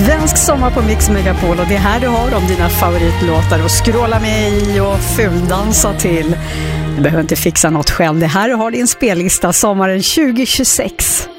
Svensk sommar på Mix Megapol, och det är här du har om dina favoritlåtar och skråla med i och fuldansa till. Du behöver inte fixa något själv. Det här du har din spellista sommaren 2026.